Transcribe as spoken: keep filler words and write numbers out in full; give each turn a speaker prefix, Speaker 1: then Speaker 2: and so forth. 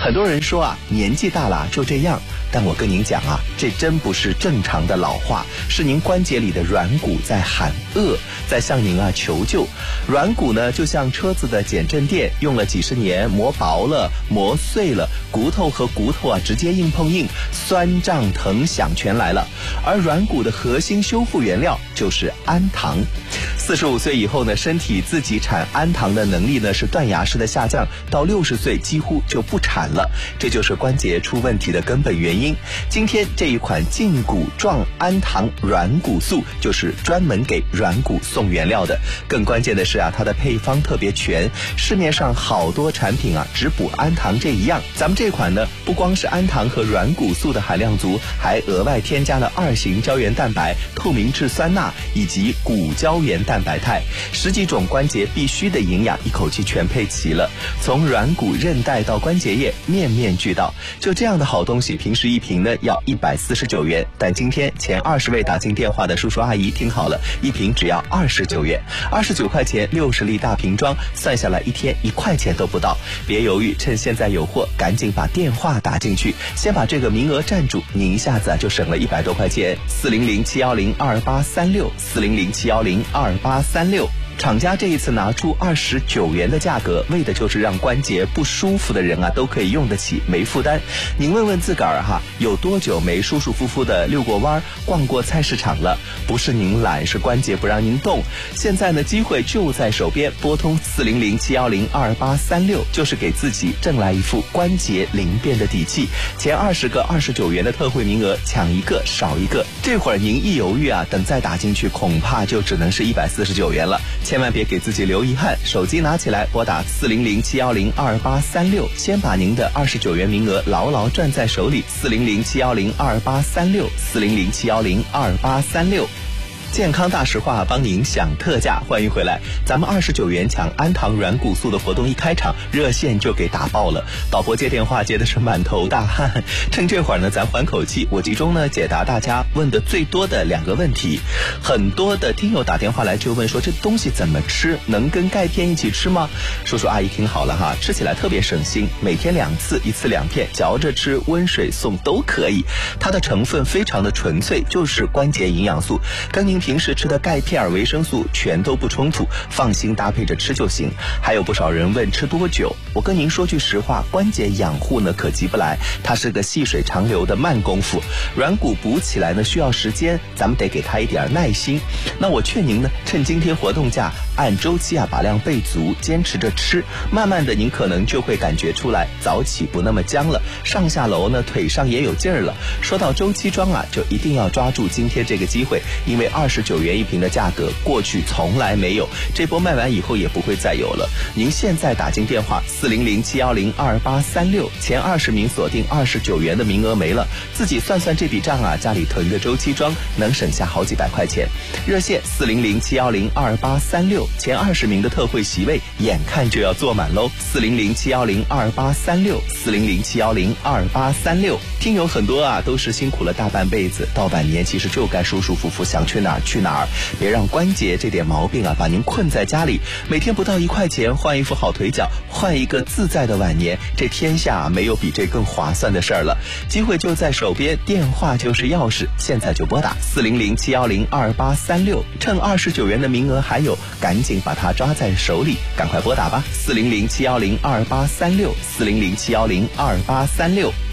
Speaker 1: 很多人说啊，年纪大了就这样，但我跟您讲啊，这真不是正常的老化，是您关节里的软骨在喊饿，在向您啊求救。软骨呢，就像车子的减震垫，用了几十年，磨薄了，磨碎了，骨头和骨头啊直接硬碰硬，酸胀疼响全来了。而软骨的核心修复原料就是氨糖。四十五岁以后呢，身体自己产氨糖的能力呢是断崖式的下降，到六十岁几乎就不产了，这就是关节出问题的根本原因。今天这一款胫骨状氨糖软骨素就是专门给软骨送原料的。更关键的是啊，它的配方特别全，市面上好多产品啊只补氨糖这一样，咱们这款呢不光是氨糖和软骨素的含量足，还额外添加了二型胶原蛋白、透明质酸钠以及骨胶原蛋白肽，十几种关节必须的营养一口气全配齐了，从软骨韧带到关节液，面面俱到。就这样的好东西，平时一瓶呢要一百四十九元，但今天前二十位打进电话的叔叔阿姨听好了，一瓶只要二十九元，二十九块钱六十粒大瓶装，算下来一天一块钱都不到。别犹豫，趁现在有货，赶紧把电话打进去，先把这个名额占住，你一下子啊就省了一百多块钱。四零零七幺零二八三六，四零零七幺零二八三六。厂家这一次拿出二十九元的价格，为的就是让关节不舒服的人啊都可以用得起，没负担。您问问自个儿哈，有多久没舒舒服服的遛过弯、逛过菜市场了？不是您懒，是关节不让您动。现在呢，机会就在手边，拨通四零零七幺零二八三六，就是给自己挣来一副关节灵便的底气。前二十个二十九元的特惠名额，抢一个少一个。这会儿您一犹豫啊，等再打进去，恐怕就只能是一百四十九元了。千万别给自己留遗憾，手机拿起来拨打四零零七幺零二八三六，先把您的二十九元名额牢牢攥在手里。四零零七幺零二八三六，四零零七幺零二八三六。健康大实话帮您享特价，欢迎回来。咱们二十九元抢氨糖软骨素的活动一开场，热线就给打爆了。导播接电话接的是满头大汗，趁这会儿呢，咱缓口气，我集中呢解答大家问的最多的两个问题。很多的听友打电话来就问说，这东西怎么吃？能跟钙片一起吃吗？叔叔阿姨听好了哈，吃起来特别省心，每天两次，一次两片，嚼着吃，温水送都可以。它的成分非常的纯粹，就是关节营养素，跟您平时吃的钙片、维生素全都不冲突，放心搭配着吃就行。还有不少人问吃多久，我跟您说句实话，关节养护呢可急不来，它是个细水长流的慢功夫。软骨补起来呢需要时间，咱们得给它一点耐心。那我劝您呢，趁今天活动价，按周期啊把量备足，坚持着吃，慢慢的您可能就会感觉出来，早起不那么僵了，上下楼呢腿上也有劲儿了。说到周期装啊，就一定要抓住今天这个机会，因为二十九元一瓶的价格过去从来没有，这波卖完以后也不会再有了。您现在打进电话四零零七幺零二八三六，前二十名锁定二十九元的名额没了，自己算算这笔账啊，家里囤个周期装能省下好几百块钱。热线四零零七幺零二八三六，前二十名的特惠席位眼看就要坐满喽。四零零七幺零二八三六，四零零七幺零二八三六。听友很多啊，都是辛苦了大半辈子，到晚年其实就该舒舒服服，想去哪儿去哪儿，别让关节这点毛病啊把您困在家里。每天不到一块钱换一副好腿脚，换一个自在的晚年，这天下没有比这更划算的事儿了。机会就在手边，电话就是钥匙，现在就拨打四零零七幺零二八三六，趁二十九元的名额还有，赶紧把它抓在手里，赶快拨打吧。四零零七幺零二八三六，四零零七幺零二八三六。